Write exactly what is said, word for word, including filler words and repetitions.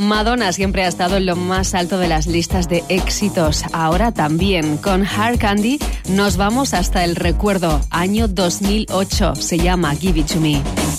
Madonna siempre ha estado en lo más alto de las listas de éxitos. Ahora también. Con Hard Candy nos vamos hasta el recuerdo. Año dos mil ocho. Se llama Give It To Me.